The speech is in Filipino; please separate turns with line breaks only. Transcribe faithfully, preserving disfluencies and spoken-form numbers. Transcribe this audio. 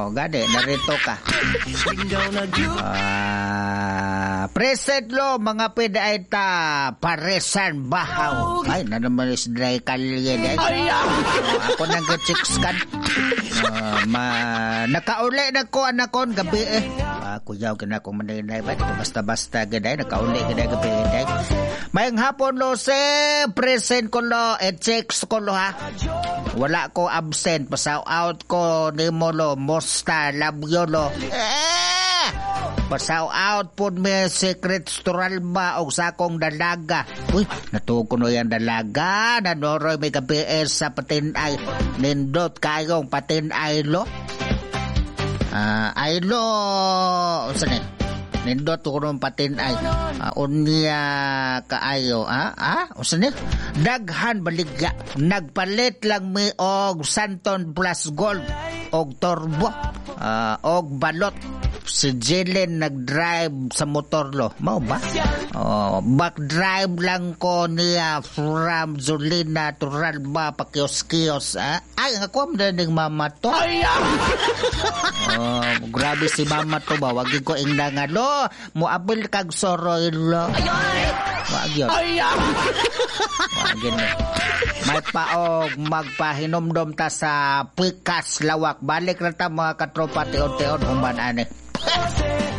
Oh, gade, narito ka. Ah, present lo, mga pwede ay ta paresan bahaw. Ay, na naman is dry kalye day. Ako nang ga-chicks kan. Uh, ma nakauli na ko anakon gabi eh. Uh, kuyaw kina ko maninay ba? Basta-basta gaday, nakauli gaday gabi day. Mayang hapon lo, se present ko lo, e chicks ko lo ha. Wala ko absent, pasaw out ko ni mo lo, mosta, labyo lo. Eh! Pasaw out po may secret storal ba o sa akong dalaga. Uy, natuko no yung dalaga. Nanoroy may gabi sa patin ay nindot kayong patin ay lo. Ah, uh, ay lo. Saan eh? Nindot ko nung patin ay uh, unya kaayo ah ah usan ni daghan baligya nagpalit lang mi og Santon plus gold og turbo uh, og balot si Jelen nag-drive sa motor lo mao ba oh back drive lang ko niya from Zulina to Ralba pa kios-kios ah? Ay ako man ding mama to oh grabe si mama to ba wag ko ingna nga lo mo abel kag soroy lo wag yun wag yun may paog magpahinomdom ta sa pikas lawak balik na ta mga katropa tiod-tiod human ane